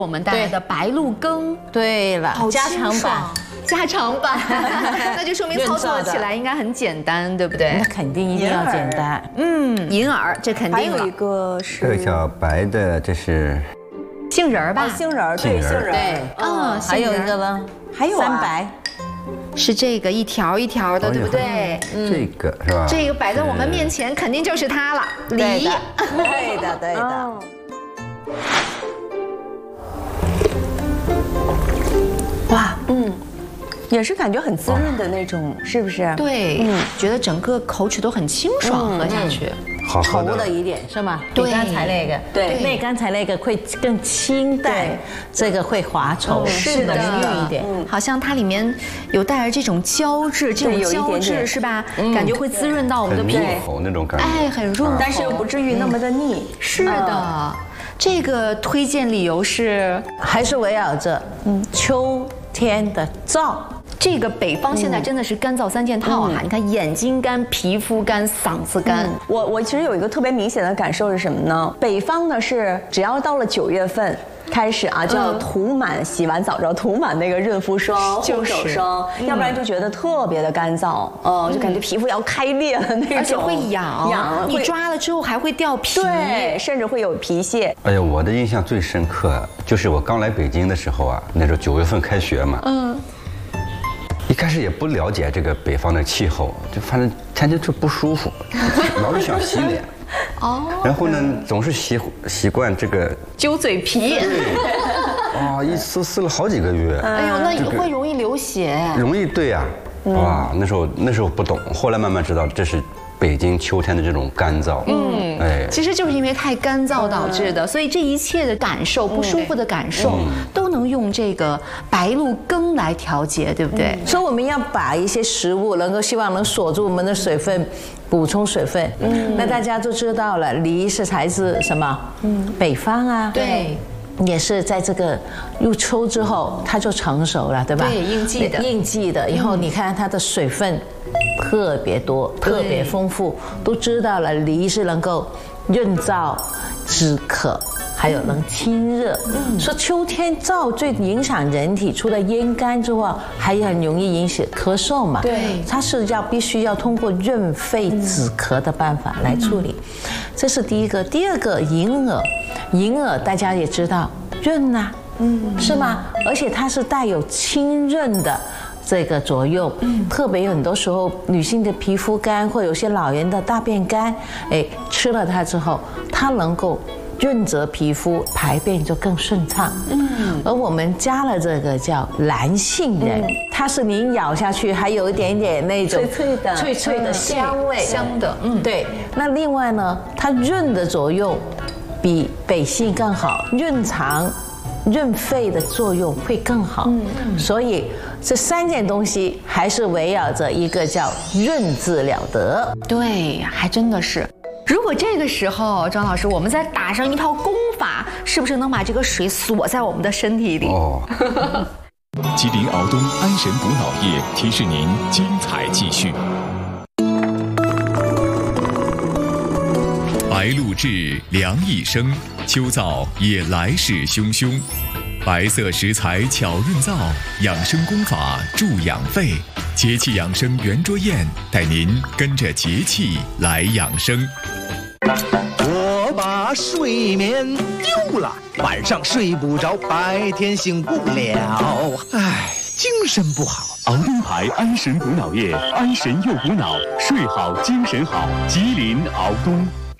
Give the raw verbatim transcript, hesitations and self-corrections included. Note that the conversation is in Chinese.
我们带来的白鹿羹， 对了，加长版， 加长版，那就说明操作起来应该很简单，对不对？ 那肯定一定要简单。 嗯，银耳这肯定了。 还有一个是这个叫白的，这是杏仁儿吧？ 杏仁儿，对，杏仁儿， 对， 嗯， 还有一个呢， 还有三白， 是这个一条一条的，对不对？ 这个是吧？ 这个摆在我们面前，肯定就是它了，梨。 对的，对的。哇，嗯，也是感觉很滋润的那种，是不是？ 对，嗯，觉得整个口齿都很清爽，喝下去。 好喝的稠了一点是吗？ 对比刚才那个， 对那刚才那个会更清淡，这个会滑稠， 是的， 浓郁一点。 好像它里面有带着这种胶质，这种胶质是吧？感觉会滋润到我们的皮很润喉那种感觉。 哎，很润喉， 但是又不至于那么的腻。 是的，这个推荐理由是还是围绕着嗯秋天的燥。 这个北方现在真的是干燥三件套啊！你看眼睛干、皮肤干、嗓子干。 我我其实有一个特别明显的感受是什么呢？北方呢是只要到了九月份开始啊，就要涂满，洗完澡之后涂满那个润肤霜、护手霜，要不然就觉得特别的干燥，呃，就感觉皮肤要开裂了那种， 而且会痒， 痒， 你抓了之后还会掉皮， 对，甚至会有皮屑。 哎呀，我的印象最深刻就是我刚来北京的时候啊，那时候九月份开学嘛，嗯。一开始也不了解这个北方的气候，就反正天天就不舒服，老是想洗脸。哦。然后呢，总是习习惯这个揪嘴皮。 啊，一撕撕了好几个月。 哎呦，那会容易流血。 容易，对呀。哇，那时候那时候不懂，后来慢慢知道这是北京秋天的这种干燥。嗯， 哎，其实就是因为太干燥导致的，所以这一切的感受、不舒服的感受，都能用这个白鹿羹来调节，对不对？ 所以我们要把一些食物能够希望能锁住我们的水分，补充水分。嗯，那大家都知道了，梨是来自什么？嗯，北方啊。 对。 也是在这个入秋之后，它就成熟了，对吧？ 对，应季的， 应季的。以后你看它的水分特别多，特别丰富，都知道了。梨是能够润燥、止渴，还有能清热。嗯，说秋天燥最影响人体，除了咽干之外，还很容易引起咳嗽嘛。 对， 它是要必须要通过润肺止咳的办法来处理。这是第一个。第二个，银耳。银耳大家也知道润呐，嗯，是吗？而且它是带有清润的这个作用，嗯，特别有很多时候女性的皮肤干或有些老人的大便干，哎，吃了它之后，它能够润泽皮肤，排便就更顺畅。嗯，而我们加了这个叫蓝杏仁，它是您咬下去还有一点点那种脆脆的、 脆脆的香味， 香的，嗯， 对。那另外呢，它润的作用比北杏更好，润肠、润肺的作用会更好。嗯，所以这三件东西还是围绕着一个叫润字了得。 对，还真的是。如果这个时候，张老师，我们再打上一套功法，是不是能把这个水锁在我们的身体里？哦。 吉林敖东安神补脑液提示您精彩继续。白露至，凉意生，秋燥也来势汹汹。白色食材巧润燥，养生功法助养肺。节气养生圆桌宴，带您跟着节气来养生。 我把睡眠丢了，晚上睡不着，白天醒不了，唉，精神不好。 敖东牌安神补脑液，安神又补脑，睡好精神好。吉林敖东。